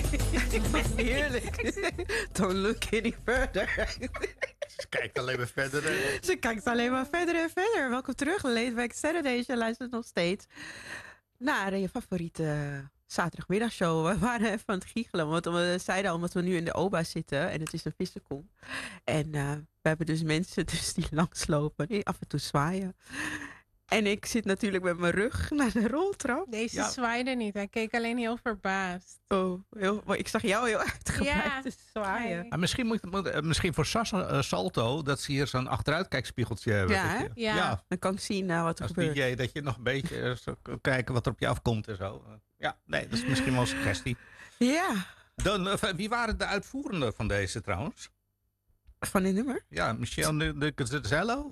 Heerlijk. Don't look any further. Ze kijkt alleen maar verder. Ze kijkt alleen maar verder en verder. Welkom terug, Late Back Saturday. Je luistert nog steeds naar je favoriete zaterdagmiddagshow. We waren even aan het giechelen, want we zeiden al, omdat we nu in de OBA zitten en het is een vissenkom. En we hebben dus mensen die langslopen, die af en toe zwaaien. En ik zit natuurlijk met mijn rug naar de roltrap. Deze zwaaide niet. Hij keek alleen heel verbaasd. Oh, maar ik zag jou heel uitgebreid te zwaaien. Maar misschien voor Salto, dat ze hier zo'n achteruitkijkspiegeltje hebben. Ja, Ja. Dan kan ik zien wat er Als gebeurt. DJ, dat je nog een beetje kan kijken wat er op je afkomt en zo. Ja, nee, dat is misschien wel een suggestie. Ja. Dan, wie waren de uitvoerenden van deze trouwens? Van dit nummer? Ja, Michel Nuccazello?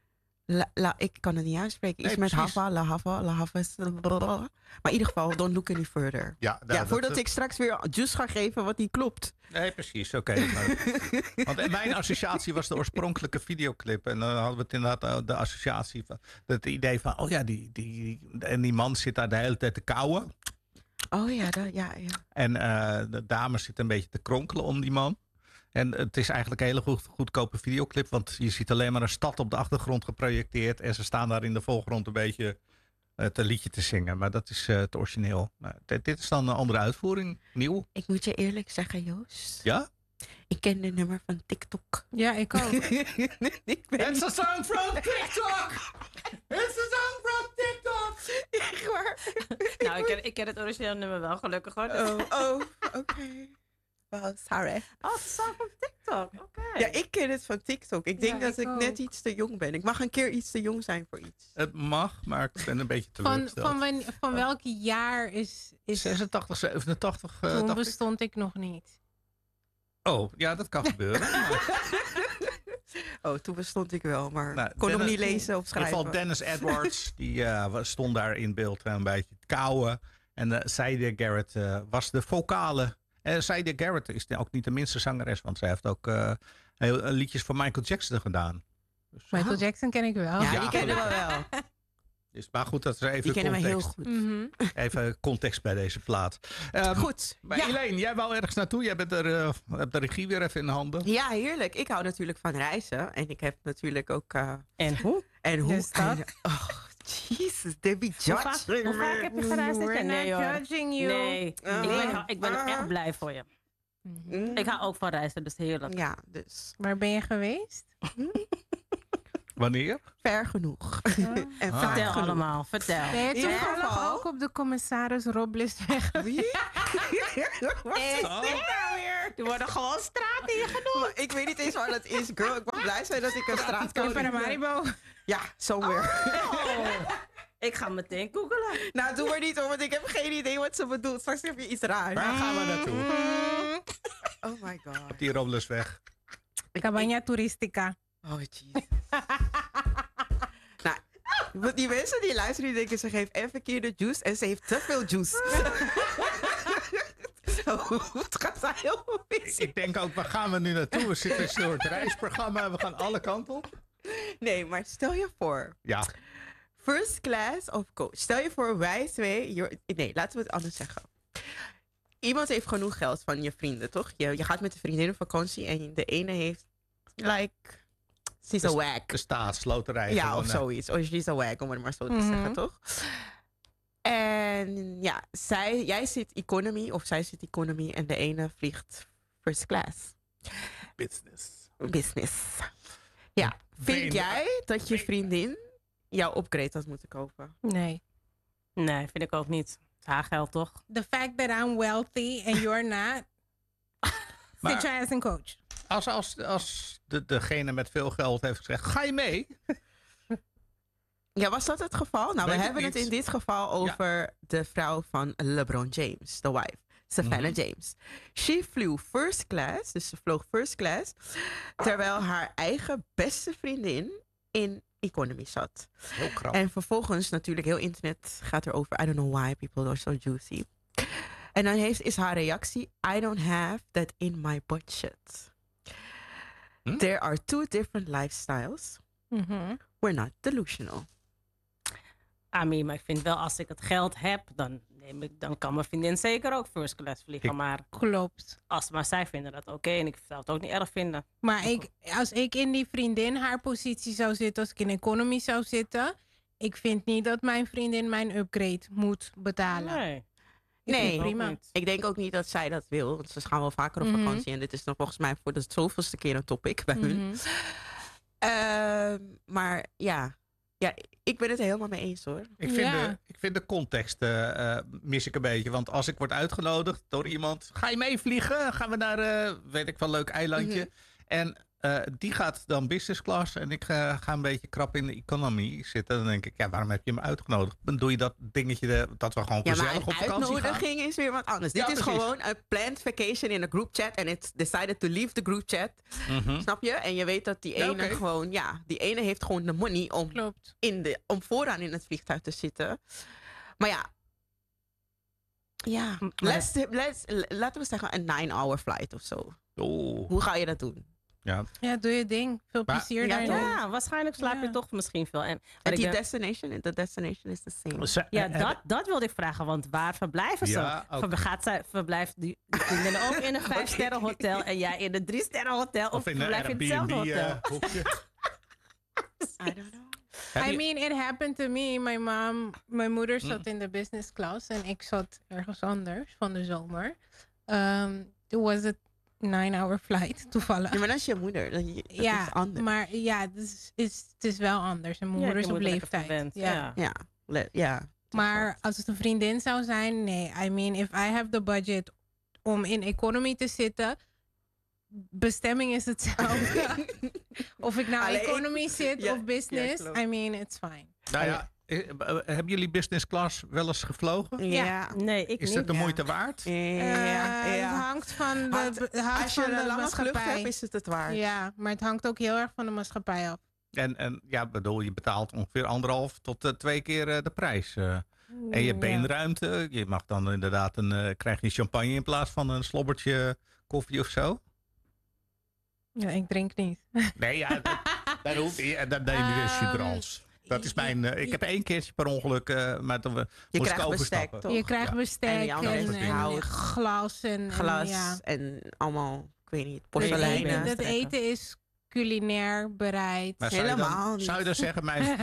Ik kan het niet uitspreken. Iets Nee, met precies. Hava, La Hava. Maar in ieder geval, don't look any further. Ja, Voordat ik straks weer juice ga geven wat niet klopt. Nee, precies. Oké. Want mijn associatie was de oorspronkelijke videoclip. En dan hadden we het inderdaad de associatie van het idee van, oh ja, die man zit daar de hele tijd te kauwen. Oh ja, ja. En de dame zit een beetje te kronkelen om die man. En het is eigenlijk een hele goedkope videoclip. Want je ziet alleen maar een stad op de achtergrond geprojecteerd. En ze staan daar in de voorgrond een beetje het liedje te zingen. Maar dat is het origineel. Nou, dit is dan een andere uitvoering. Nieuw. Ik moet je eerlijk zeggen, Joost. Ja? Ik ken dit nummer van TikTok. Ja, ik ook. It's a song from TikTok! It's a song from TikTok! Echt waar? Nou, ik ken het originele nummer wel, gelukkig hoor. Oké. Well, sorry. Oh, het is van TikTok. Oké. Ja, ik ken het van TikTok. Ik denk Ja, dat ik ik ook. net iets te jong ben. Ik mag een keer iets te jong zijn voor iets. Het mag, maar ik ben een beetje teleurgesteld. Van welk jaar is 86, 87, toen dacht ik. bestond ik nog niet. Oh, ja, dat kan gebeuren. Maar, Toen bestond ik wel, maar Nou, kon nog Dennis- niet lezen of in ieder geval schrijven. Dennis Edwards, die stond daar in beeld een beetje te kauwen. En Saida Garrett was de vocale. Saida Garrett is ook niet de minste zangeres, want zij heeft ook liedjes voor Michael Jackson gedaan. Dus, Michael Jackson ken ik wel. Ja, Ja, die kennen we wel. dus, maar goed, dat is even Die kennen we heel context. goed. Mhm. Even context bij deze plaat. Goed. Maar Ja. Elaine, jij wou ergens naartoe. Jij bent hebt de regie weer even in handen. Ja, heerlijk. Ik hou natuurlijk van reizen. En ik heb natuurlijk ook... En hoe? en hoe... Dus dat? Oh, Jesus, Debbie Hoe vaak Judge. heb je gereisd? We're Nee not hoor. judging you. Nee, ik ben echt blij voor je. Ik hou ook van reizen, dus heerlijk. Ja, dus Waar ben je geweest? Wanneer? ver genoeg. En vaak Vertel genoeg. allemaal, vertel. Ben je In ieder toevallig geval- ook op de commissaris Robles weg? Wie? Wat is dit Oh. nou weer? Er worden gewoon straten hier genoemd. Ik weet niet eens waar dat is, girl. Ik mag blij zijn dat ik een straatcode... Paramaribo. Ja, somewhere. Oh, ik ga meteen googelen. Nou, doe maar niet hoor, want ik heb geen idee wat ze bedoelt. Straks heb je iets raars. Waar gaan we naartoe? Oh my god. Die Robles weg. Cabana Turistica. Oh, jeez. Nou, die mensen die luisteren, die denken ze geeft even verkeerde juice en ze heeft te veel juice. Zo goed gaat zij heel mis. Ik denk ook, waar gaan we nu naartoe? We zitten in een soort reisprogramma. We gaan alle kanten op. Nee, maar stel je voor. Ja. First class of coach. Stel je voor, wij twee... Nee, laten we het anders zeggen. Iemand heeft genoeg geld van je vrienden, toch? Je gaat met een vriendin op vakantie en de ene heeft... She's a whack. De staatsloterij. Ja, gewoon, of zoiets. Of she's a whack, om het maar zo te zeggen, toch? En ja, jij zit economy of zij zit economy en de ene vliegt first class. Business. Ja, vind jij dat je vriendin jouw upgrade had moeten kopen? Nee. Nee, vind ik ook niet. Het is haar geld toch? The fact that I'm wealthy and you're not. Sit your ass in coach. Als degene met veel geld heeft gezegd, ga je mee? Ja, was dat het geval? Nou, Weet we ik hebben het niet. in dit geval over de vrouw van LeBron James, de wife. Savannah James. She flew first class, dus ze vloog first class, terwijl haar eigen beste vriendin in economy zat. Heel krap. En vervolgens natuurlijk heel internet gaat erover. I don't know why people are so juicy. En dan is haar reactie, I don't have that in my budget. There are two different lifestyles. We're not delusional. Maar ik vind wel, als ik het geld heb, dan dan kan mijn vriendin zeker ook first class vliegen. Maar Klopt. maar zij vinden dat oké. En ik zou het ook niet erg vinden. Maar als ik in die vriendin haar positie zou zitten, als ik in economy zou zitten, ik vind niet dat mijn vriendin mijn upgrade moet betalen. Nee. Nee, prima. Ik denk ook niet dat zij dat wil. Want ze gaan wel vaker op vakantie. En dit is dan volgens mij voor de zoveelste keer een topic bij hun. Maar ja, ik ben het er helemaal mee eens hoor. Ik vind de context mis ik een beetje. Want als ik word uitgenodigd door iemand. Ga je meevliegen? Gaan we naar, weet ik wel, leuk eilandje. En die gaat dan business class. En ik ga een beetje krap in de economy zitten. Dan denk ik, ja, waarom heb je me uitgenodigd? Dan doe je dat dingetje dat we gewoon gezellig op vakantie gaan. Ja, maar een uitnodiging is weer wat anders. Dit is gewoon een planned vacation in een group chat. En it's decided to leave the group chat. Snap je? En je weet dat die ene gewoon, die ene heeft gewoon de money om vooraan in het vliegtuig te zitten. Maar laten we zeggen een 9-hour flight of zo. Oh. Hoe ga je dat doen? Ja, doe je ding. Veel plezier daarin. Ja, waarschijnlijk slaap je toch misschien veel. En die destination is the same. Ja, dat wilde ik vragen. Want waar verblijven ze? Ja, Verblijft die vriendinnen ook in een 5-sterren hotel en jij in een 3-sterren hotel? Of verblijf je in hetzelfde hotel? I don't know. I mean, it happened to me. Mijn moeder zat in de business class en ik zat ergens anders van de zomer. It was a 9-hour flight, toevallig. Ja, maar dat is je moeder. Dat is anders. Maar het is wel anders. En mijn moeder is op leeftijd. Ja. Maar als het een vriendin zou zijn, nee. I mean, if I have the budget om in economy te zitten, bestemming is hetzelfde. Of ik nou economy zit of business, I mean, it's fine. Nou ja, hebben jullie business class wel eens gevlogen? Ja. Nee, ik niet. Is dat de moeite waard? Het hangt van als je een lange vlucht hebt, is het waard. Ja, maar het hangt ook heel erg van de maatschappij af. En je betaalt ongeveer 1,5 tot 2 keer de prijs. En je beenruimte. Je mag dan inderdaad krijg je champagne in plaats van een slobbertje koffie of zo. Ja, ik drink niet. Nee, dat hoeft niet. Dan neem je dus je drans. Dat is mijn. Ik heb 1 keertje per ongeluk. Maar toen moest ik overstappen. Toch? Je krijgt bestek en glas en en allemaal, ik weet niet, porselein. Het eten is culinair bereid. Maar helemaal zou je dan zeggen, mijn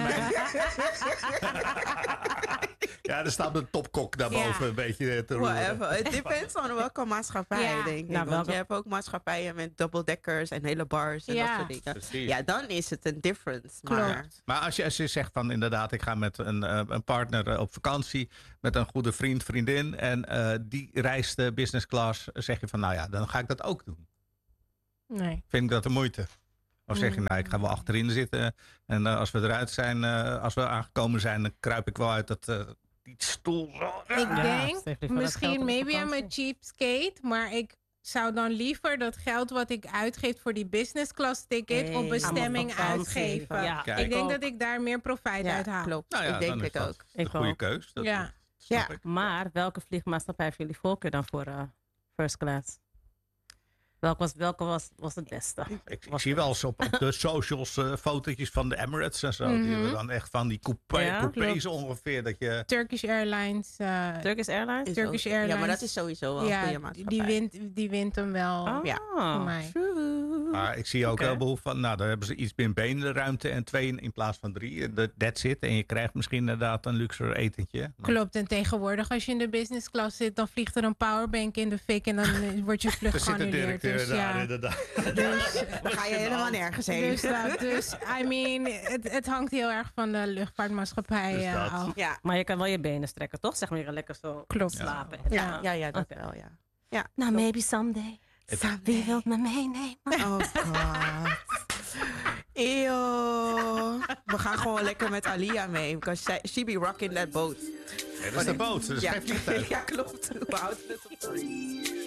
ja, er staat een topkok daarboven een beetje te roeren. Whatever. Het depends on welke maatschappij, denk ik. Want je hebt ook maatschappijen met dubbeldekkers en hele bars en dat soort dingen. Precies. Ja, dan is het een difference. Maar als je zegt van inderdaad, ik ga met een partner op vakantie, met een goede vriendin en die reist business class, zeg je van nou ja, dan ga ik dat ook doen. Nee. Vind ik dat de moeite? Of zeg je, nou, ik ga wel achterin zitten. En als we eruit zijn, als we aangekomen zijn, dan kruip ik wel uit die stoel. Ik denk, misschien, maybe I'm a cheapskate, maar ik zou dan liever dat geld wat ik uitgeef voor die business class ticket op bestemming uitgeven. Ja. Ik denk dat ik daar meer profijt uit haal. Klopt. Nou ja, ik denk dan het is ook. dat een goede keus. Dat snap ik. Maar welke vliegmaatschappij hebben jullie voorkeur dan voor first class? Welke was het beste? Ik zie wel eens op de socials fotootjes van de Emirates en zo. Die hebben dan echt van die coupés ongeveer. Dat je... Turkish Airlines. Turkish Airlines? Turkish Airlines. Ja, maar dat is sowieso wel een goede maatschappij. Die wint hem wel voor mij. Maar ik zie ook wel behoefte van, nou, daar hebben ze iets meer benenruimte en 2 in plaats van 3. That's it. En je krijgt misschien inderdaad een luxe etentje. Klopt. En tegenwoordig als je in de business class zit, dan vliegt er een powerbank in de fik en dan wordt je vlucht geannuleerd. Dus inderdaad. Dus, dan ga je helemaal nergens heen. Dus I mean, het hangt heel erg van de luchtvaartmaatschappij af. Ja. Maar je kan wel je benen strekken, toch? Zeg maar, je kan lekker zo slapen. Ja, dat wel, ja. Nou, maybe someday. Wie wilt me meenemen? Oh god. Eeuw. We gaan gewoon lekker met Alia mee. Because she be rocking that boat. Ja, dat is de boot. Dat is geen vliegtuig. Ja, klopt. We houden het op.